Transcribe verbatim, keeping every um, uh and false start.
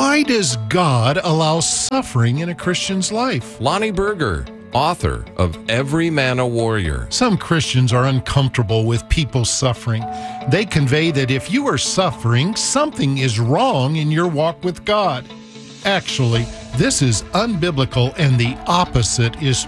Why does God allow suffering in a Christian's life? Lonnie Berger, author of Every Man a Warrior. Some Christians are uncomfortable with people suffering. They convey that if you are suffering, something is wrong in your walk with God. Actually, this is unbiblical, and the opposite is